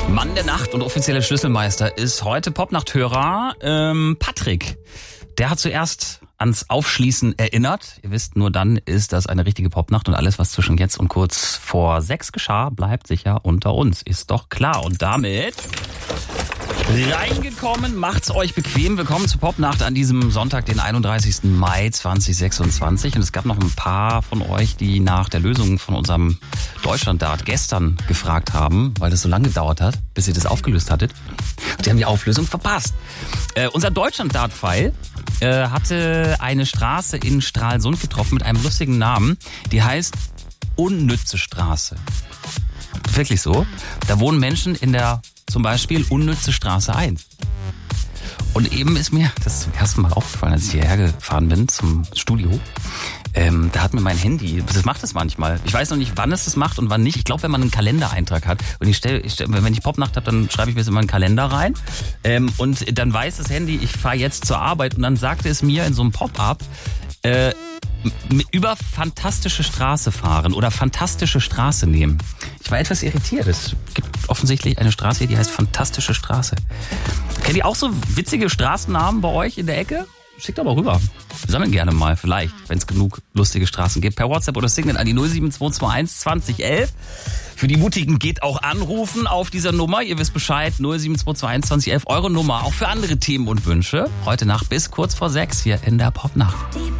Mann der Nacht und offizieller Schlüsselmeister ist heute Popnachthörer Patrick. Der hat zuerst ans Aufschließen erinnert. Ihr wisst, nur dann ist das eine richtige Popnacht und alles, was zwischen jetzt und kurz vor 6 geschah, bleibt sicher unter uns. Ist doch klar. Und damit reingekommen, macht's euch bequem. Willkommen zur Popnacht an diesem Sonntag, den 31. Mai 2026. Und es gab noch ein paar von euch, die nach der Lösung von unserem Deutschland-Dart gestern gefragt haben, weil das so lange gedauert hat, bis ihr das aufgelöst hattet. Und die haben die Auflösung verpasst. Unser Deutschland-Dart-Pfeil hatte eine Straße in Stralsund getroffen mit einem lustigen Namen. Die heißt Unnütze Straße. Wirklich so. Da wohnen Menschen in der zum Beispiel Unnütze Straße 1. Und eben ist mir das zum ersten Mal aufgefallen, als ich hierher gefahren bin zum Studio. Da hat mir mein Handy, das macht es manchmal. Ich weiß noch nicht, wann es das macht und wann nicht. Ich glaube, wenn man einen Kalendereintrag hat und wenn ich Popnacht habe, dann schreibe ich mir immer einen Kalender rein. Und dann weiß das Handy, ich fahre jetzt zur Arbeit und dann sagte es mir in so einem Pop-up, über fantastische Straße fahren oder fantastische Straße nehmen. Ich war etwas irritiert. Es gibt offensichtlich eine Straße hier, die heißt Fantastische Straße. Kennt ihr auch so witzige Straßennamen bei euch in der Ecke? Schickt doch mal rüber. Wir sammeln gerne mal, vielleicht, wenn es genug lustige Straßen gibt. Per WhatsApp oder Signal an die 07221 2011. Für die Mutigen geht auch anrufen auf dieser Nummer. Ihr wisst Bescheid, 07221 2011. Eure Nummer, auch für andere Themen und Wünsche. Heute Nacht bis kurz vor 6 hier in der Popnacht.